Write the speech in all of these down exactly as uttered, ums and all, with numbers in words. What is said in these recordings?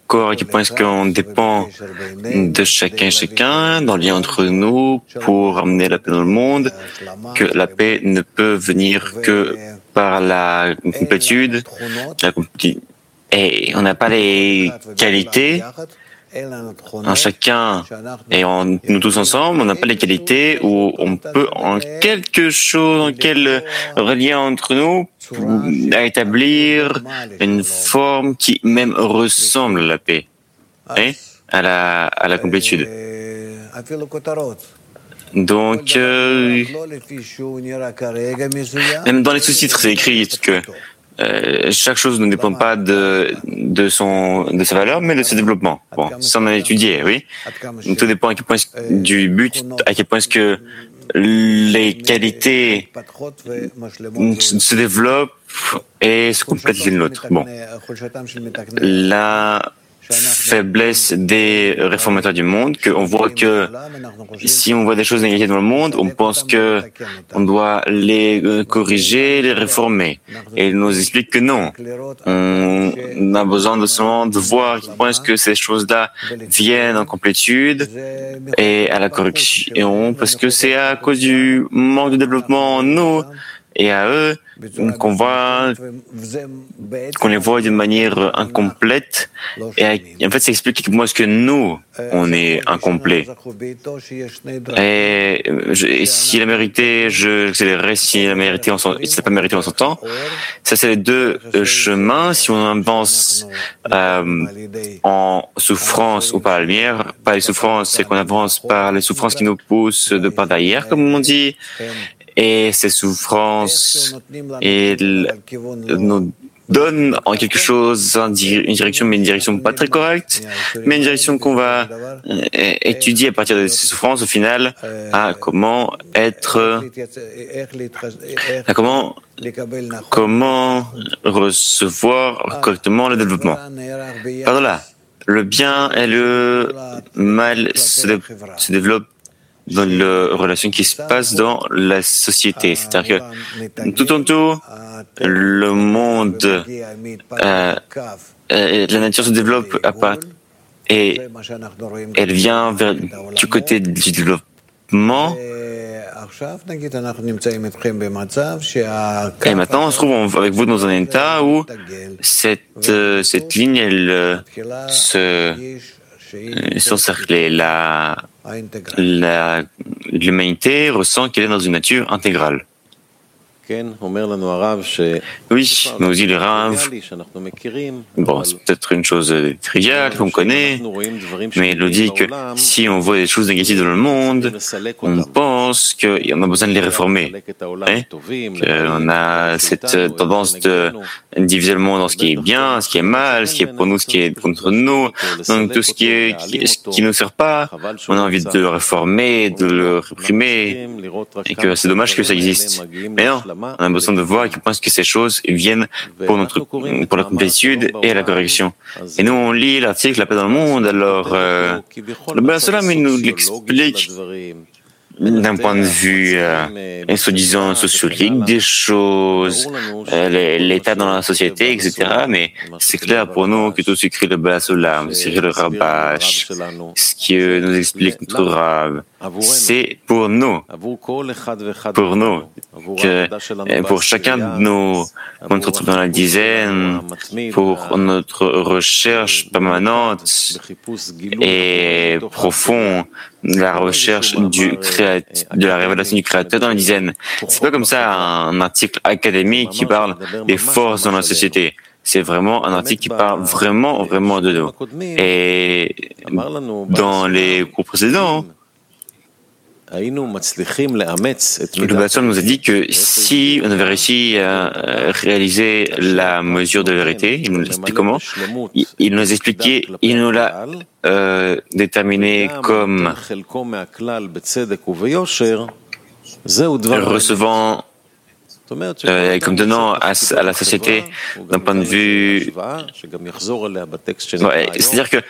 encore à quel point est-ce qu'on dépend de chacun et chacun dans le lien entre nous pour amener la paix dans le monde, que la paix ne peut venir que par la complétude, la complétude. Et on n'a pas les qualités en chacun et en, nous tous ensemble, on n'a pas les qualités où on peut en quelque chose, en quel lien entre nous, à établir une forme qui même ressemble à la paix, et à la, à la complétude. Donc, euh, même dans les sous-titres, c'est écrit que Euh, chaque chose ne dépend pas de, de, son, de sa valeur, mais de ses développements. Bon, ça on a étudié, oui. Donc, tout dépend à quel point du but, à quel point est-ce que les qualités se développent et se complètent l'une l'autre. Bon, la faiblesse des réformateurs du monde, qu'on voit que si on voit des choses négatives dans le monde, on pense que on doit les corriger, les réformer. Et ils nous expliquent que non. On a besoin de seulement de voir à quel point est-ce que ces choses-là viennent en complétude et à la correction, parce que c'est à cause du manque de développement en nous et à eux qu'on voit, qu'on les voit d'une manière incomplète. Et en fait, ça explique comment est-ce que nous, on est incomplets. Et, et s'il a mérité, je accélérerai. S'il a mérité, on s'en, s'il n'a pas mérité, on s'entend. Ça, c'est les deux chemins. Si on avance euh, en souffrance ou par la lumière, par les souffrances, c'est qu'on avance par les souffrances qui nous poussent de par derrière, comme on dit. Et ces souffrances et nous donnent en quelque chose une direction, mais une direction pas très correcte, mais une direction qu'on va étudier à partir de ces souffrances au final à comment être, à comment, comment recevoir correctement le développement. Par là, le bien et le mal se, dé se développent dans les relations qui se passent dans la société. C'est-à-dire que tout en tout, le monde, euh, euh, la nature se développe à part, et elle vient vers, du côté du développement. Et maintenant, on se trouve avec vous dans un état où cette, euh, cette ligne, elle euh, se s'encercler. La, la, l'humanité ressent qu'elle est dans une nature intégrale. Oui, nous dit le Rav. Bon, c'est peut-être une chose triviale qu'on connaît, mais il nous dit que si on voit des choses négatives dans le monde, on pense qu'on a besoin de les réformer. Hein? Qu'on a cette tendance de diviser le monde en ce qui est bien, ce qui est mal, ce qui est pour nous, ce qui est contre nous. Donc tout ce qui est, qui, ce qui nous sert pas, on a envie de le réformer, de le réprimer, et que c'est dommage que ça existe. Mais non. On a besoin de voir à quel point que ces choses viennent pour notre, pour la complétude et la correction. Et nous, on lit l'article La paix dans le monde, alors, euh, le Bala Salam, il nous l'explique d'un point de vue, euh, soi-disant sociologique des choses, euh, l'état dans la société, et cetera. Mais c'est clair pour nous que tout ce qu'écrit le Bala Salam, ce qu'écrit le Rabash, ce que nous explique notre Rav, c'est pour nous, pour nous, que pour chacun de nous, on se retrouve dans la dizaine, pour notre recherche permanente et profonde, la recherche du créat, de la révélation du créateur dans la dizaine. C'est pas comme ça un article académique qui parle des forces dans la société. C'est vraiment un article qui parle vraiment, vraiment de nous. Et dans les cours précédents, le Bala nous a dit que si on avait réussi à réaliser la mesure de vérité, il nous explique comment, il nous a expliqué, il nous l'a euh, déterminé comme recevant, euh, comme donnant à, à la société d'un point de vue, ouais, c'est-à-dire que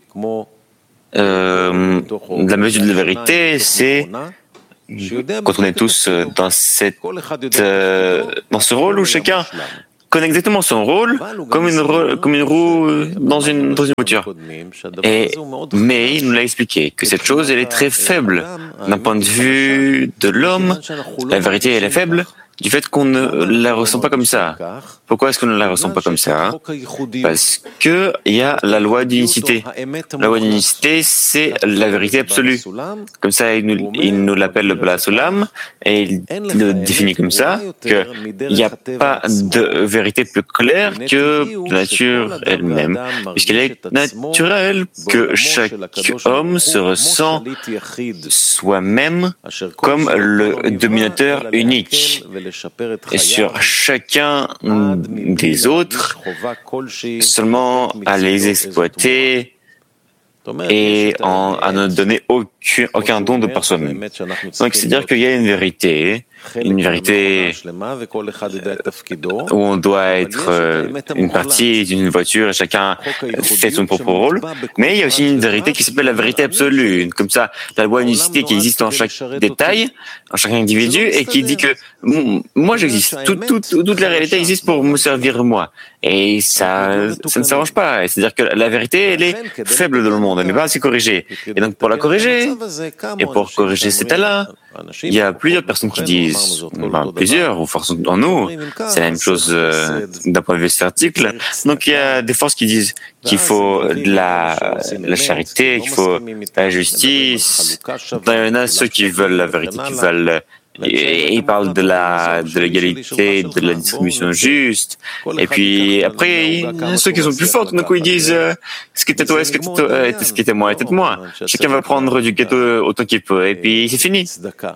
Euh, la mesure de la vérité, c'est quand on est tous dans cette, euh, dans ce rôle où chacun connaît exactement son rôle comme une, ro- comme une roue dans une, dans une voiture. Et, mais il nous l'a expliqué que cette chose, elle est très faible. D'un point de vue de l'homme, la vérité, elle est faible du fait qu'on ne la ressent pas comme ça. Pourquoi est-ce qu'on ne la ressent pas comme ça? Parce que il y a la loi d'unicité. La loi d'unicité, c'est la vérité absolue. Comme ça, il nous, il nous l'appelle le Bala Sulam, et il le définit comme ça, qu'il n'y a pas de vérité plus claire que la nature elle-même, puisqu'elle est naturelle, que chaque homme se ressent soi-même comme le dominateur unique. Et sur chacun des autres, seulement à les exploiter et en, à ne donner aucun, aucun don de par soi-même. Donc, c'est-à-dire qu'il y a une vérité, une vérité où on doit être euh, une partie d'une voiture et chacun fait son propre rôle, mais il y a aussi une vérité qui s'appelle la vérité absolue, comme ça, la loi d'unicité qui existe en chaque détail, en chaque individu, et qui dit que moi j'existe, tout, tout, toute la réalité existe pour me servir moi. Et ça, ça ne s'arrange pas. C'est-à-dire que la vérité, elle est faible dans le monde, elle n'est pas assez corrigée. Et donc pour la corriger, et pour corriger cet état-là, il y a plusieurs personnes qui disent, ben, plusieurs, ou force en nous, c'est la même chose euh, d'un point de vue de cet article. Donc il y a des forces qui disent qu'il faut de la, la charité, qu'il faut la justice. Il y en a ceux qui veulent la vérité, qui veulent et ils parlent de la de l'égalité, de la distribution juste. Et puis après, il y a ceux qui sont plus forts, tout d'un coup ils disent euh, ce qui était toi, ce qui était toi, euh, ce qui était moi, était moi. Chacun va prendre du gâteau autant qu'il peut, et puis c'est fini.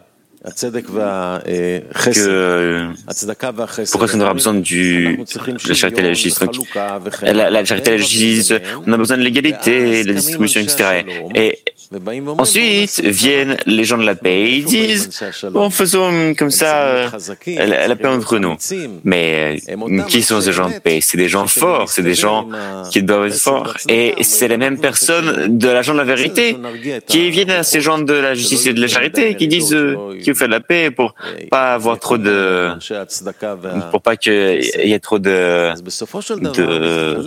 Que, pourquoi est-ce qu'on aura besoin du, de la charité et la justice? Donc, la, la charité et la justice, on a besoin de l'égalité, de la distribution, et cetera. Et ensuite viennent les gens de la paix et ils disent bon, faisons comme ça la, la paix entre nous. Mais qui sont ces gens de paix? C'est des gens forts, c'est des gens qui doivent être forts. Et c'est les mêmes personnes de l'agent de la vérité qui viennent à ces gens de la justice et de la charité qui disent qu'il faut faire de la paix pour pas avoir trop de, pour pas qu'il y ait trop de, de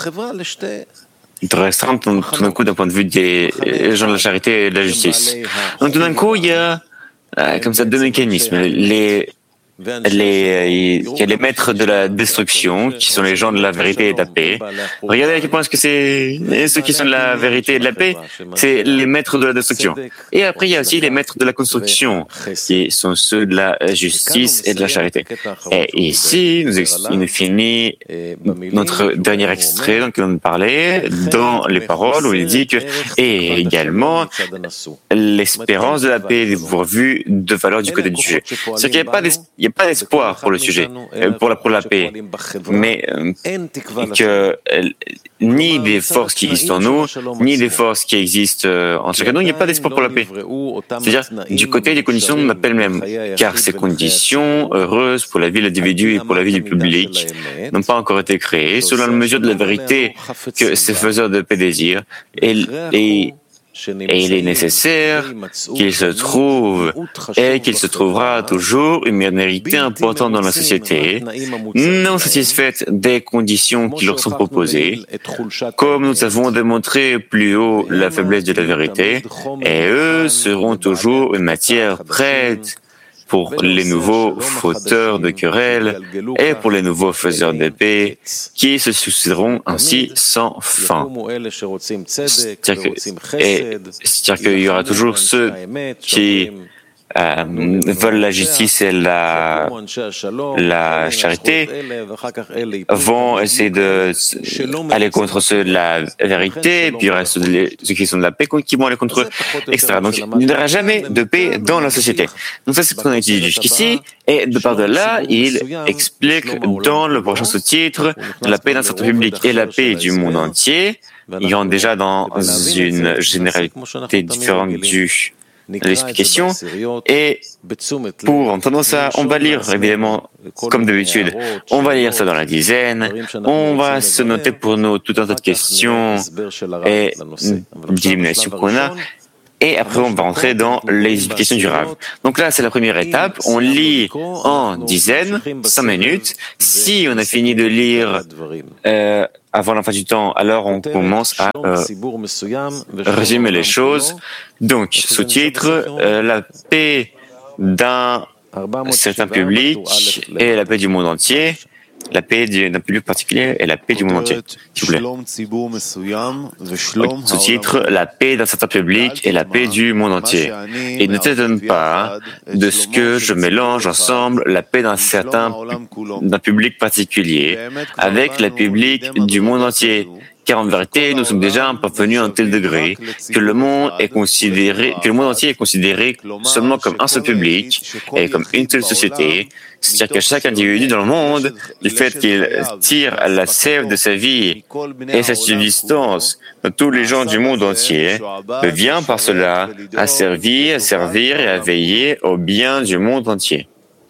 de restreindre tout d'un coup d'un point de vue des gens de la charité et de la justice. Donc tout d'un coup, il y a euh, comme ça deux mécanismes. Les les, il y a les maîtres de la destruction, qui sont les gens de la vérité et de la paix. Regardez à quel point est-ce que c'est ceux qui sont de la vérité et de la paix, c'est les maîtres de la destruction. Et après, il y a aussi les maîtres de la construction, qui sont ceux de la justice et de la charité. Et ici, nous, il nous finit notre dernier extrait dont on parlait dans les paroles, où il dit que, et également, l'espérance de la paix est pourvue de valeur du côté du sujet. C'est qu'il n'y a pas d'espérance. Il n'y a pas d'espoir pour le sujet, pour la, pour la paix, mais euh, que euh, ni des forces qui existent en nous, ni des forces qui existent euh, en chacun de nous, il n'y a pas d'espoir pour la paix. C'est-à-dire, du côté des conditions, on appelle même, car ces conditions heureuses pour la vie de l'individu et pour la vie du public n'ont pas encore été créées, selon la mesure de la vérité que ces faiseurs de paix désirent, et, et Et il est nécessaire qu'il se trouve et qu'il se trouvera toujours une minorité importante dans la société, non satisfaite des conditions qui leur sont proposées, comme nous avons démontré plus haut la faiblesse de la vérité, et eux seront toujours une matière prête pour les nouveaux fauteurs de querelles et pour les nouveaux faiseurs de paix qui se succéderont ainsi sans fin. C'est-à-dire qu'il y aura toujours ceux qui euh, veulent la justice et la, la charité, vont essayer de aller contre ceux de la vérité, puis il y aura ceux, de, ceux qui sont de la paix qui vont aller contre eux, et cetera. Donc il n'y aura jamais de paix dans la société. Donc ça, c'est ce qu'on a étudié jusqu'ici, et de par de là, il explique dans le prochain sous-titre la paix d'un certain public et la paix du monde entier. Ils rentrent déjà dans une généralité différente du l'explication, et pour entendre ça, on va lire évidemment, comme d'habitude, on va lire ça dans la dizaine, on va se noter pour nous tout un tas de questions et d'élimination qu'on a, Et après, on va rentrer dans les explications du Rav. Donc là, c'est la première étape. On lit en dizaines, cinq minutes. Si on a fini de lire euh, avant la fin du temps, alors on commence à euh, résumer les choses. Donc, sous-titre, euh, la paix d'un certain public et la paix du monde entier. La paix d'un public particulier et la paix du monde entier, s'il vous plaît. Sous-titre, la paix d'un certain public et la paix du monde entier. Et ne t'étonne pas de ce que je mélange ensemble la paix d'un certain d'un public particulier avec la public du monde entier. Car en vérité, nous sommes déjà parvenus à un tel degré que le monde est considéré, que le monde entier est considéré seulement comme un seul public et comme une seule société. C'est-à-dire que chaque individu dans le monde, du fait qu'il tire la sève de sa vie et sa subsistance de tous les gens du monde entier, vient par cela à servir, à servir et à veiller au bien du monde entier.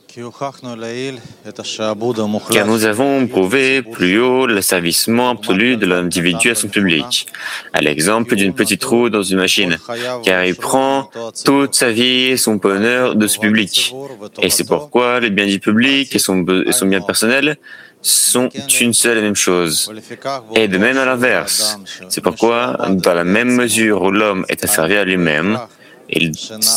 Car nous avons prouvé plus haut l'asservissement absolu de l'individu à son public, à l'exemple d'une petite roue dans une machine, car il prend toute sa vie et son bonheur de ce public. Et c'est pourquoi les biens du public et son, et son bien personnel sont une seule et même chose. Et de même à l'inverse. C'est pourquoi, dans la même mesure où l'homme est asservi à lui-même, il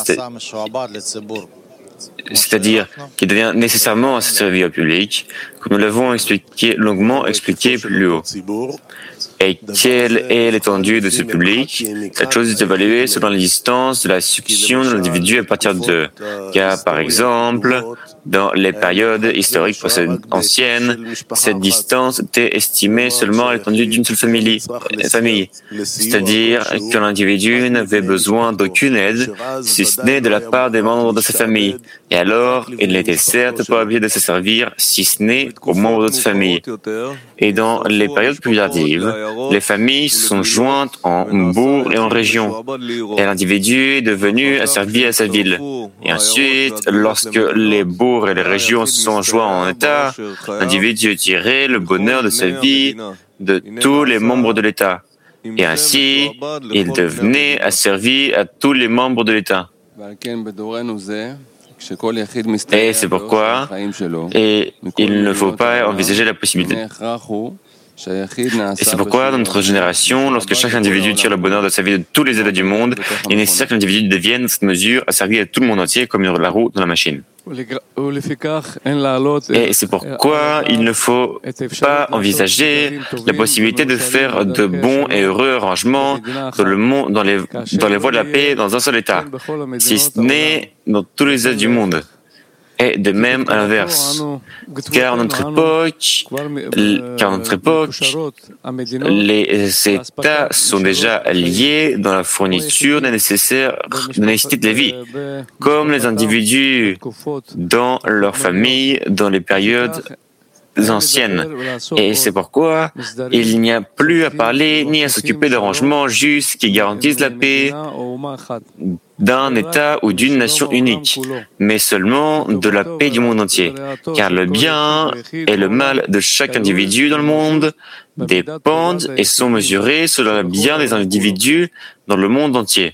c'est-à-dire qu'il devient nécessairement asservi au public, comme nous l'avons expliqué, longuement expliqué plus haut. Et quelle est l'étendue de ce public? Cette chose est évaluée selon la distance de la succion de l'individu à partir de, car par exemple, dans les périodes historiques anciennes, cette distance était estimée seulement à l'étendue d'une seule famille, famille. C'est-à-dire que l'individu n'avait besoin d'aucune aide, si ce n'est de la part des membres de sa famille. Et alors, il n'était certes pas obligé de se servir, si ce n'est aux membres de sa famille. Et dans les périodes plus tardives, les familles sont jointes en bourgs et en régions, et l'individu est devenu asservi à sa ville. Et ensuite, lorsque les bourgs et les régions sont joints en État, l'individu tirait le bonheur de sa vie de tous les membres de l'État. Et ainsi, il devenait asservi à tous les membres de l'État. Et c'est pourquoi, et il ne faut pas envisager la possibilité. Et c'est pourquoi, dans notre génération, lorsque chaque individu tire le bonheur de sa vie de tous les états du monde, il est nécessaire que l'individu devienne, dans cette mesure, asservi à tout le monde entier comme la roue dans la machine. Et c'est pourquoi il ne faut pas envisager la possibilité de faire de bons et heureux arrangements dans, le monde, dans, les, dans les voies de la paix dans un seul état, si ce n'est dans tous les états du monde. Et de même à l'inverse, car notre époque, car notre époque, les États sont déjà liés dans la fourniture des nécessaires, des nécessités de la vie, comme les individus dans leur famille, dans les périodes anciennes. Et c'est pourquoi il n'y a plus à parler ni à s'occuper d'arrangements justes qui garantissent la paix d'un État ou d'une nation unique, mais seulement de la paix du monde entier, car le bien et le mal de chaque individu dans le monde dépendent et sont mesurés selon le bien des individus dans le monde entier.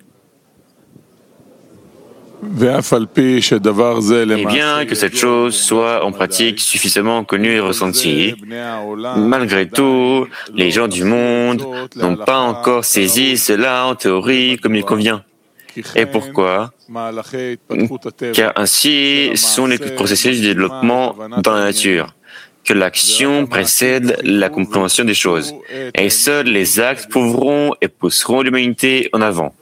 Et bien que cette chose soit en pratique suffisamment connue et ressentie, malgré tout, les gens du monde n'ont pas encore saisi cela en théorie comme il convient. Et pourquoi? Car ainsi sont les processus de développement dans la nature, que l'action précède la compréhension des choses, et seuls les actes prouveront et pousseront l'humanité en avant.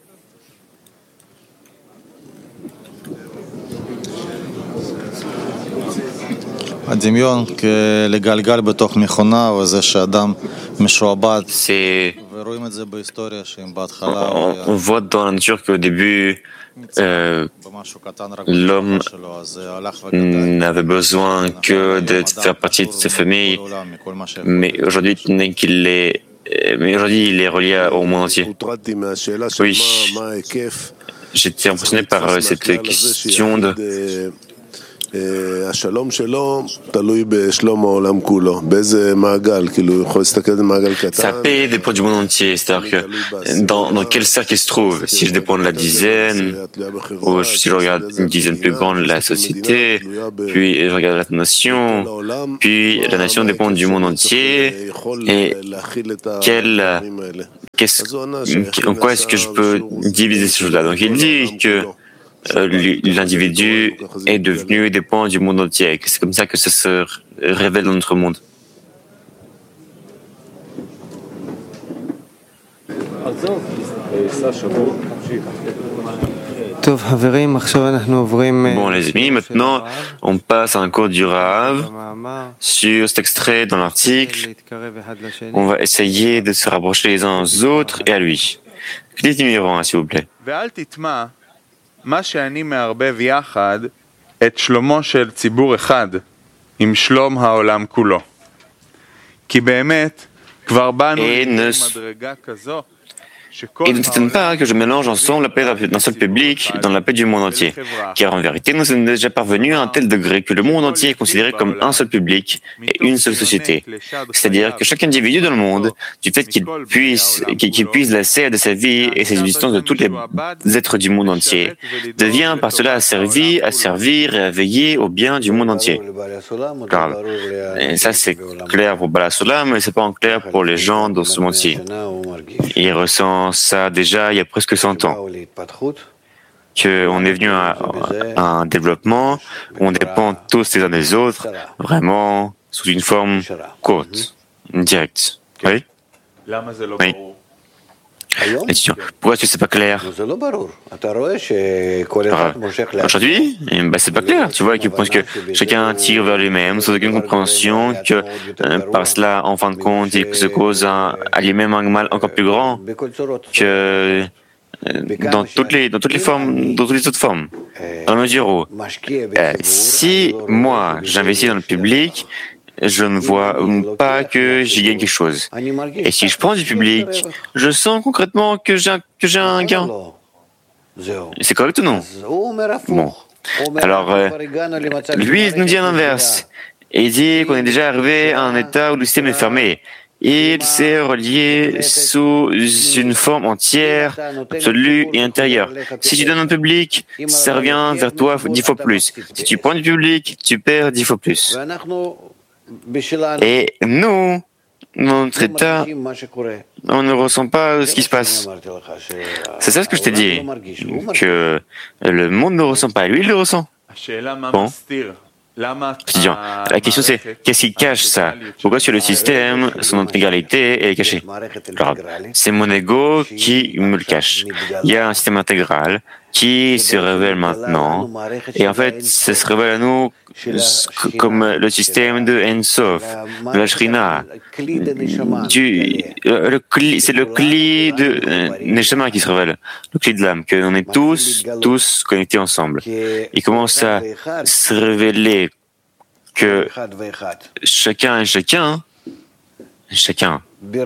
C'est on, on voit dans la nature qu'au début, euh, l'homme n'avait besoin que de faire partie de sa famille, mais aujourd'hui, qu'il est, mais aujourd'hui, il est relié au monde entier. Oui, j'étais impressionné par cette question de Sa paix dépend du monde entier, c'est-à-dire que dans, dans quel cercle il se trouve. Si je dépends de la dizaine, ou si je regarde une dizaine plus grande de la société, puis je regarde la nation, puis la nation dépend du monde entier, et quel, en quoi est-ce que je peux diviser ces choses-là? Donc il dit que euh, l'individu est devenu et dépend du monde entier, que c'est comme ça que ça se révèle dans notre monde. Bon les amis, maintenant on passe à un cours du Rav sur cet extrait dans l'article. On va essayer de se rapprocher les uns aux autres et à lui. Clic numéro un, s'il vous plaît. Et ne Et ne t'étonne pas que je mélange ensemble la paix d'un seul public dans la paix du monde entier. Car en vérité, nous sommes déjà parvenus à un tel degré que le monde entier est considéré comme un seul public et une seule société. C'est-à-dire que chaque individu dans le monde, du fait qu'il puisse, qu'il puise la serre de sa vie et ses existences de tous les êtres du monde entier, devient par cela asservi, à servir et à veiller au bien du monde entier. Car, et ça c'est clair pour Bala Sola, mais c'est pas en clair pour les gens dans ce monde-ci. Ils ressentent ça déjà il y a presque cent ans, qu'on est venu à, à un développement où on dépend tous les uns des autres, vraiment sous une forme courte, directe. Oui? Oui. Pourquoi est-ce que c'est pas clair? Aujourd'hui, ben c'est pas clair. Tu vois qu'il pense que chacun tire vers lui-même sans aucune compréhension que euh, par cela, en fin de compte, il se cause un, à lui-même un mal encore plus grand que euh, dans toutes les dans toutes les formes, dans toutes les autres formes. Dans la mesure où euh, si moi j'investis dans le public, je ne vois pas que j'y gagne quelque chose. Et si je prends du public, je sens concrètement que j'ai un, que j'ai un gain. C'est correct ou non? Bon. Alors, euh, lui, il nous dit l'inverse. Et il dit qu'on est déjà arrivé à un état où le système est fermé. Il s'est relié sous une forme entière, absolue et intérieure. Si tu donnes un public, ça revient vers toi dix fois plus. Si tu prends du public, tu perds dix fois plus. Et nous, notre état, on ne ressent pas ce qui se passe. C'est ça ce que je t'ai dit, que le monde ne ressent pas, lui il le ressent. Bon. La question c'est, qu'est-ce qui cache ça? Pourquoi sur le système, son intégralité est cachée? Alors, c'est mon ego qui me le cache. Il y a un système intégral qui se révèle maintenant, et en fait, ça se révèle à nous comme le système de Ensof, de la Shrina. C'est le cli de euh, Neshama qui se révèle, le cli de l'âme, qu'on est tous, tous connectés ensemble. Il commence à se révéler que chacun et chacun, chacun,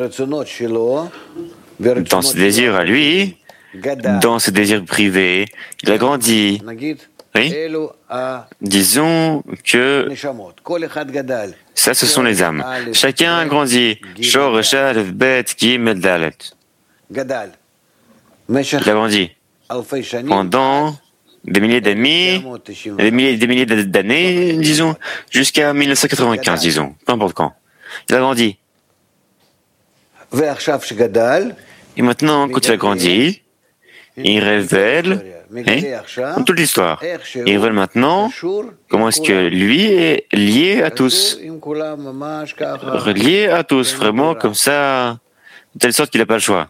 dans ses désirs à lui, dans ses désirs privés, il a grandi. Oui? Disons que ça, ce sont les âmes. Chacun a grandi. Shor, Resh, Bet, Gim, Dalet. Il a grandi pendant des milliers d'années, des milliers, des milliers d'années, disons, jusqu'à mille neuf cent quatre-vingt-quinze, disons, peu importe quand. Il a grandi. Et maintenant, quand il a grandi, il révèle hein, toute l'histoire. Il révèle maintenant comment est-ce que lui est lié à tous. Lié à tous, vraiment comme ça, de telle sorte qu'il n'a pas le choix.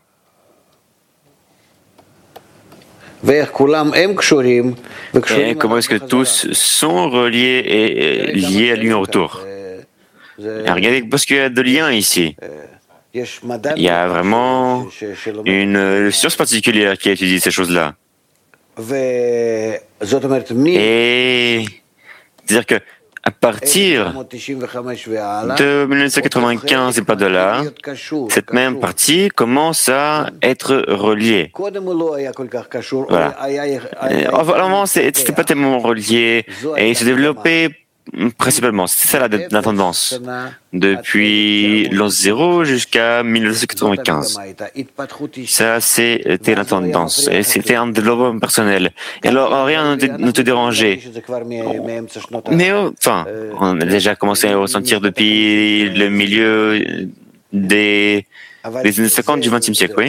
Et comment est-ce que tous sont reliés et liés à lui en retour? Et regardez, parce qu'il y a de liens ici. Il y a vraiment une science particulière qui étudie ces choses-là. Et c'est-à-dire que à partir de mille neuf cent quatre-vingt-quinze et pas de là, cette même partie commence à être reliée. Voilà. Avant, c'était pas tellement relié et il se développait principalement. C'est ça la, la tendance. Depuis l'an zéro jusqu'à mille neuf cent quatre-vingt-quinze. Ça, c'était la tendance. Et c'était un développement personnel. Et alors, rien ne te dérangeait. Mais enfin, on a déjà commencé à ressentir depuis le milieu des, des années cinquante du vingtième siècle, oui.